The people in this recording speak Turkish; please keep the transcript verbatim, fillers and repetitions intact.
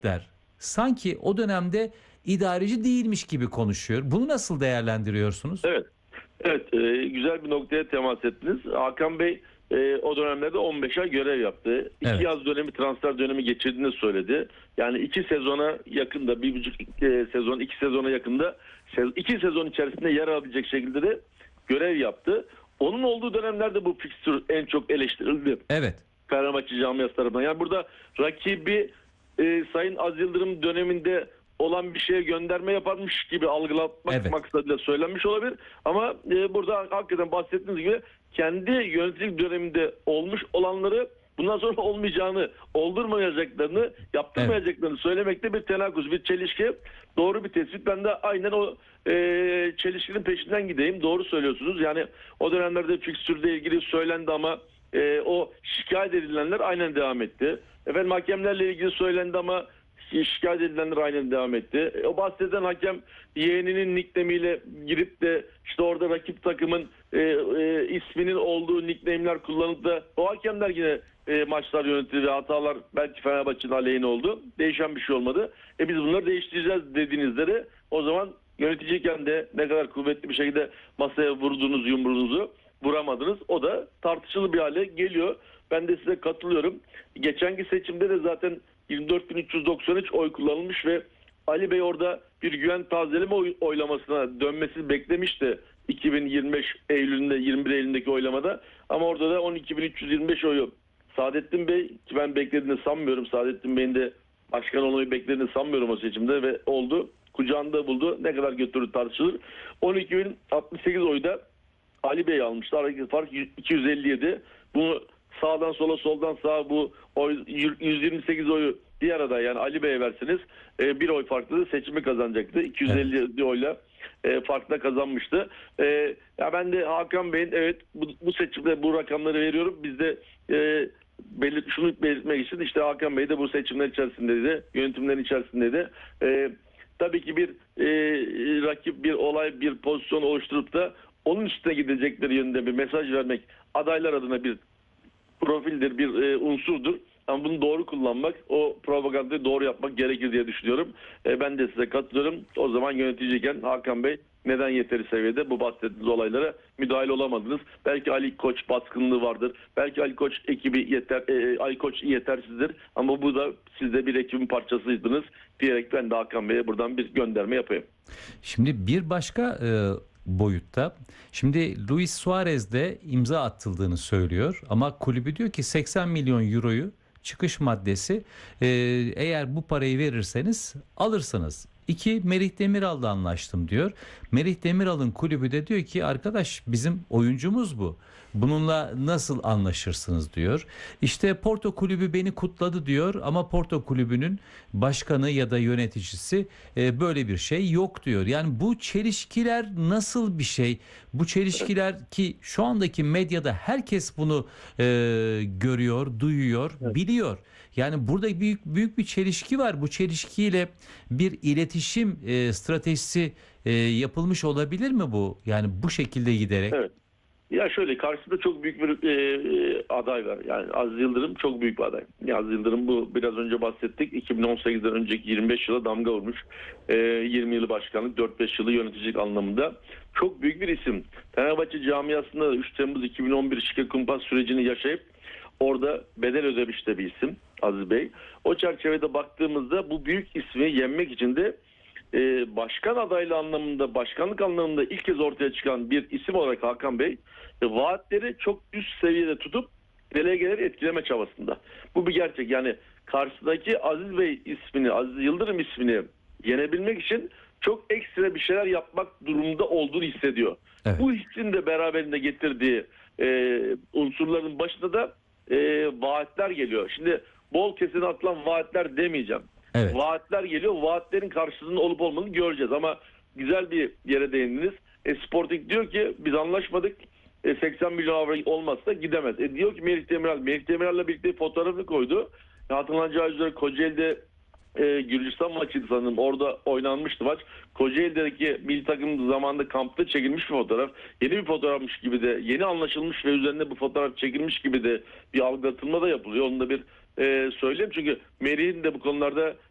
der. Sanki o dönemde idareci değilmiş gibi konuşuyor. Bunu nasıl değerlendiriyorsunuz? Evet. Evet, e, güzel bir noktaya temas ettiniz. Hakan Bey e, o dönemlerde on beş ay görev yaptı. İki Evet. yaz dönemi, transfer dönemi geçirdiğini söyledi. Yani iki sezona yakında, bir buçuk e, sezon, iki sezona yakında, sez- iki sezon içerisinde yer alabilecek şekilde de görev yaptı. Onun olduğu dönemlerde bu fikstür en çok eleştirildi. Evet. Fenerbahçe camiası tarafından. Yani burada rakibi e, Sayın Aziz Yıldırım döneminde olan bir şeye gönderme yaparmış gibi algılatmak Evet. maksadıyla söylenmiş olabilir. Ama e, burada hakikaten bahsettiğiniz gibi kendi yöneticilik döneminde olmuş olanları bundan sonra olmayacağını, oldurmayacaklarını, yaptırmayacaklarını söylemekte bir tenakuz, bir çelişki. Doğru bir tespit. Ben de aynen o e, çelişkinin peşinden gideyim. Doğru söylüyorsunuz. Yani o dönemlerde fikstürle ilgili söylendi ama e, o şikayet edilenler aynen devam etti. Efendim hakemlerle ilgili söylendi ama şikayet edilenler aynen devam etti. E, o bahseden hakem yeğeninin nickname'iyle girip de işte orada rakip takımın e, e, isminin olduğu nickname'ler kullanıp da o hakemler yine e, maçlar yönetti ve hatalar belki Fenerbahçe'nin aleyhine oldu. Değişen bir şey olmadı. E biz bunları değiştireceğiz dediğinizde de o zaman yöneticiyken de ne kadar kuvvetli bir şekilde masaya vurduğunuz yumruğunuzu vuramadınız. O da tartışılı bir hale geliyor. Ben de size katılıyorum. Geçenki seçimde de zaten yirmi dört bin üç yüz doksan üç oy kullanılmış ve Ali Bey orada bir güven tazeleme oy, oylamasına dönmesi beklemişti. iki bin yirmi beş Eylül'ünde, yirmi bir Eylül'deki oylamada. Ama orada da on iki bin üç yüz yirmi beş oyu Saadettin Bey, ki ben beklediğini sanmıyorum. Saadettin Bey'in de başkan olmayı beklediğini sanmıyorum o seçimde ve oldu. Kucağında buldu. Ne kadar götürür tartışılır. on iki bin altmış sekiz oyda Ali Bey almıştı. Aradaki fark iki yüz elli yedi. Bunu sağdan sola, soldan sağa bu oy, yüz yirmi sekiz oyu bir arada yani Ali Bey'e verseniz e, bir oy farklı seçimi kazanacaktı. iki yüz elli evet. oyla e, farkla kazanmıştı. E, ya ben de Hakan Bey'in evet bu, bu seçimde bu rakamları veriyorum. Biz de e, belir, şunu belirtmek için işte Hakan Bey de bu seçimler içerisindeydi. Yönetimlerin içerisindeydi. E, tabii ki bir e, rakip, bir olay, bir pozisyon oluşturup da onun üstüne gidecekleri yönünde bir mesaj vermek adaylar adına bir profildir, bir e, unsurdur. Ama bunu doğru kullanmak, o propagandayı doğru yapmak gerekir diye düşünüyorum. E, ben de size katılıyorum. O zaman yöneticiyken Hakan Bey neden yeteri seviyede bu bahsettiğiniz olaylara müdahil olamadınız? Belki Ali Koç baskınlığı vardır. Belki Ali Koç ekibi yeter, e, Ali Koç yetersizdir. Ama bu da siz de bir ekibin parçasıydınız diyerek ben de Hakan Bey'e buradan bir gönderme yapayım. Şimdi bir başka e, boyutta. Şimdi Luis Suarez de imza atıldığını söylüyor ama kulübü diyor ki seksen milyon euroyu çıkış maddesi e, eğer bu parayı verirseniz alırsınız. İki, Merih Demiral'la anlaştım diyor. Merih Demiral'ın kulübü de diyor ki arkadaş bizim oyuncumuz bu. Bununla nasıl anlaşırsınız diyor. İşte Porto kulübü beni kutladı diyor ama Porto kulübünün başkanı ya da yöneticisi e, böyle bir şey yok diyor. Yani bu çelişkiler nasıl bir şey? Bu çelişkiler ki şu andaki medyada herkes bunu e, görüyor, duyuyor, Evet. biliyor. Yani burada büyük büyük bir çelişki var. Bu çelişkiyle bir iletişim e, stratejisi e, yapılmış olabilir mi bu? Yani bu şekilde giderek. Evet. Ya şöyle karşısında çok büyük bir e, aday var. Yani Aziz Yıldırım çok büyük bir aday. Ya Aziz Yıldırım bu biraz önce bahsettik. iki bin on sekizden önceki yirmi beş yıla damga vurmuş. E, yirmi yılı başkanlık, dört beş yılı yöneticilik anlamında çok büyük bir isim. Fenerbahçe camiasında üç Temmuz iki bin on bir şike kumpas sürecini yaşayıp orada bedel ödemiş de bir isim Aziz Bey. O çerçevede baktığımızda bu büyük ismi yenmek için de e, başkan adaylığı anlamında, başkanlık anlamında ilk kez ortaya çıkan bir isim olarak Hakan Bey e, vaatleri çok üst seviyede tutup delegeleri etkileme çabasında. Bu bir gerçek. Yani karşıdaki Aziz Bey ismini, Aziz Yıldırım ismini yenebilmek için çok ekstra bir şeyler yapmak durumunda olduğunu hissediyor. Evet. Bu hissin de beraberinde getirdiği e, unsurların başında da e, vaatler geliyor. Şimdi bol kesine atılan vaatler demeyeceğim. Evet. Vaatler geliyor. Vaatlerin karşılığında olup olmadığını göreceğiz. Ama güzel bir yere değindiniz. E, Sporting diyor ki biz anlaşmadık. E, seksen milyon avro olmazsa gidemez. E, diyor ki Merih Demiral. Merih Demiral'la birlikte fotoğrafını koydu. E, hatırlanacağı üzere Kocaeli'de e, Gürcistan maçıydı sanırım. Orada oynanmıştı maç. Kocaeli'deki milli takım zamanında kampta çekilmiş bir fotoğraf. Yeni bir fotoğrafmış gibi de, yeni anlaşılmış ve üzerinde bu fotoğraf çekilmiş gibi de bir algılatılma da yapılıyor. Onu da bir e, söyleyeyim. Çünkü Merih'in de bu konularda